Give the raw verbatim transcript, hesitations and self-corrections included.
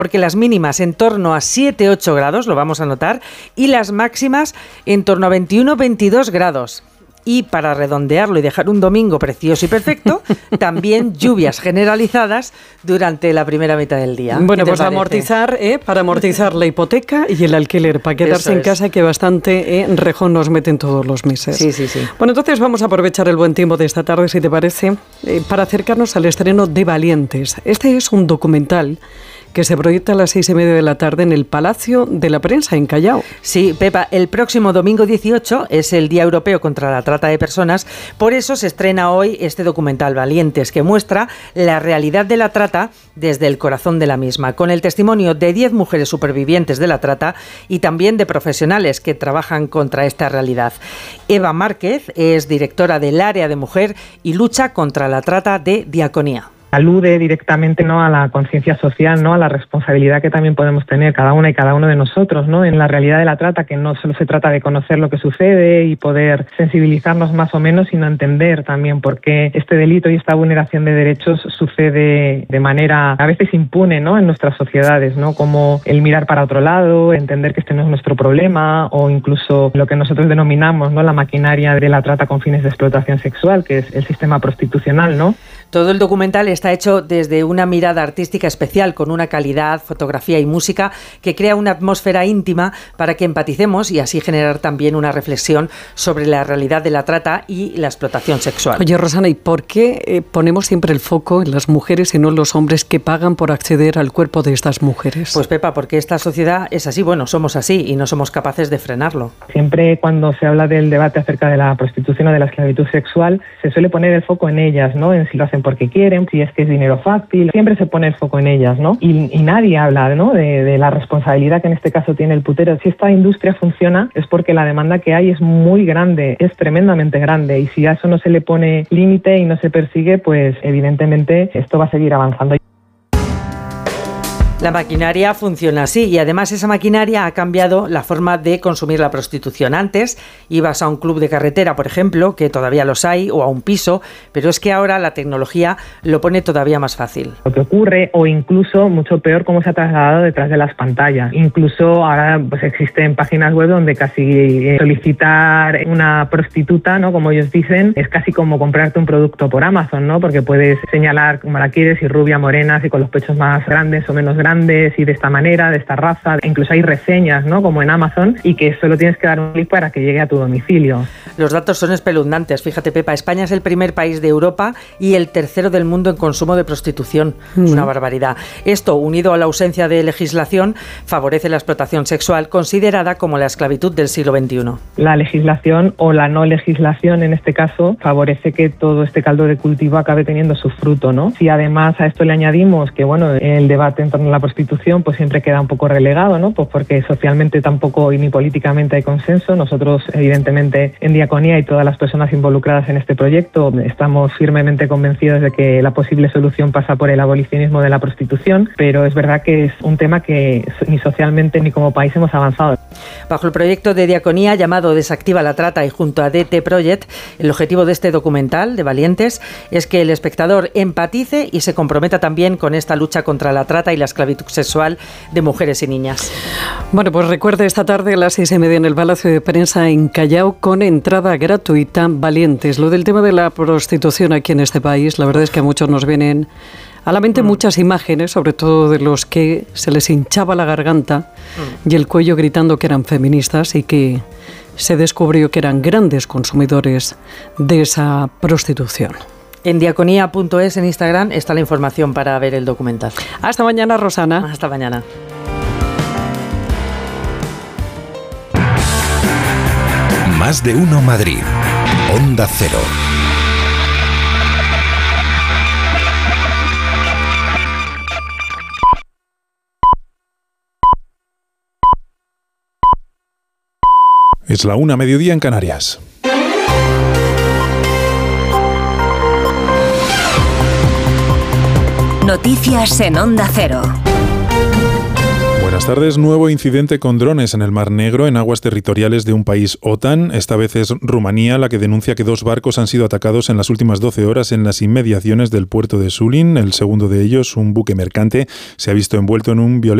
porque las mínimas en torno a siete a ocho grados, lo vamos a notar, y las máximas en torno a veintiuno a veintidós grados. Y para redondearlo y dejar un domingo precioso y perfecto, también lluvias generalizadas durante la primera mitad del día. Bueno, pues amortizar, ¿eh? Para amortizar la hipoteca y el alquiler, para quedarse en casa, que bastante eh, rejón nos meten todos los meses. Sí, sí, sí. Bueno, entonces vamos a aprovechar el buen tiempo de esta tarde, si te parece, eh, para acercarnos al estreno de Valientes. Este es un documental que se proyecta a las seis y media de la tarde en el Palacio de la Prensa, en Callao. Sí, Pepa, el próximo domingo dieciocho es el Día Europeo contra la Trata de Personas, por eso se estrena hoy este documental Valientes, que muestra la realidad de la trata desde el corazón de la misma, con el testimonio de diez mujeres supervivientes de la trata y también de profesionales que trabajan contra esta realidad. Eva Márquez es directora del área de mujer y lucha contra la trata de Diaconía. Alude directamente, ¿no?, a la conciencia social, ¿no?, a la responsabilidad que también podemos tener cada una y cada uno de nosotros, ¿no?, en la realidad de la trata, que no solo se trata de conocer lo que sucede y poder sensibilizarnos más o menos, sino entender también por qué este delito y esta vulneración de derechos sucede de manera a veces impune, ¿no?, en nuestras sociedades, ¿no?, como el mirar para otro lado, entender que este no es nuestro problema, o incluso lo que nosotros denominamos, ¿no?, la maquinaria de la trata con fines de explotación sexual, que es el sistema prostitucional, ¿no? Todo el documental está hecho desde una mirada artística especial, con una calidad, fotografía y música que crea una atmósfera íntima para que empaticemos y así generar también una reflexión sobre la realidad de la trata y la explotación sexual. Oye, Rosana, ¿y por qué eh, ponemos siempre el foco en las mujeres y no en los hombres que pagan por acceder al cuerpo de estas mujeres? Pues Pepa, porque esta sociedad es así, bueno, somos así y no somos capaces de frenarlo. Siempre cuando se habla del debate acerca de la prostitución o de la esclavitud sexual, se suele poner el foco en ellas, ¿no?, en si lo hacen porque quieren, si es que es dinero fácil, siempre se pone el foco en ellas, ¿no? Y, y nadie habla, ¿no?, de, de la responsabilidad que en este caso tiene el putero. Si esta industria funciona es porque la demanda que hay es muy grande, es tremendamente grande, y si a eso no se le pone límite y no se persigue, pues evidentemente esto va a seguir avanzando. La maquinaria funciona así y además esa maquinaria ha cambiado la forma de consumir la prostitución. Antes ibas a un club de carretera, por ejemplo, que todavía los hay, o a un piso, pero es que ahora la tecnología lo pone todavía más fácil. Lo que ocurre, o incluso mucho peor, cómo se ha trasladado detrás de las pantallas. Incluso ahora pues existen páginas web donde casi solicitar una prostituta, ¿no?, como ellos dicen, es casi como comprarte un producto por Amazon, ¿no?, porque puedes señalar cómo la quieres, si rubia, morena, si con los pechos más grandes o menos grandes, y de esta manera, de esta raza. Incluso hay reseñas, ¿no?, como en Amazon, y que solo tienes que dar un clic para que llegue a tu domicilio. Los datos son espeluznantes. Fíjate, Pepa, España es el primer país de Europa y el tercero del mundo en consumo de prostitución. Mm. Es una barbaridad. Esto, unido a la ausencia de legislación, favorece la explotación sexual, considerada como la esclavitud del siglo veintiuno. La legislación, o la no legislación en este caso, favorece que todo este caldo de cultivo acabe teniendo su fruto, ¿no? Si además a esto le añadimos que, bueno, el debate en torno a la prostitución pues siempre queda un poco relegado, ¿no?, pues porque socialmente tampoco y ni políticamente hay consenso. Nosotros, evidentemente, en Diaconía y todas las personas involucradas en este proyecto estamos firmemente convencidos de que la posible solución pasa por el abolicionismo de la prostitución, pero es verdad que es un tema que ni socialmente ni como país hemos avanzado. Bajo el proyecto de Diaconía llamado Desactiva la Trata y junto a D T Project, el objetivo de este documental de Valientes es que el espectador empatice y se comprometa también con esta lucha contra la trata y la esclavitud sexual de mujeres y niñas. Bueno, pues recuerde esta tarde a las seis y media en el Palacio de Prensa en Callao, con entrada gratuita, Valientes. Lo del tema de la prostitución aquí en este país, la verdad es que a muchos nos vienen a la mente mm. muchas imágenes, sobre todo de los que se les hinchaba la garganta mm. y el cuello gritando que eran feministas, y que se descubrió que eran grandes consumidores de esa prostitución. En diaconía punto es en Instagram está la información para ver el documental. Hasta mañana, Rosana. Hasta mañana. Más de uno Madrid. Onda Cero. Es la una, mediodía en Canarias. Noticias en Onda Cero. Buenas Buenas tardes. Nuevo incidente con drones en el Mar Negro, en aguas territoriales de un país OTAN. Esta vez es Rumanía la que denuncia que dos barcos han sido atacados en las últimas doce horas en las inmediaciones del puerto de Sulin. El segundo de ellos, un buque mercante, se ha visto envuelto en un violento